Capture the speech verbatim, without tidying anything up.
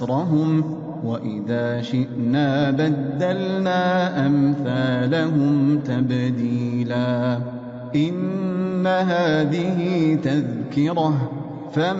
أسرهم وإذا شئنا بدلنا أمثالهم تبديلا إن هذه تذكرة فمن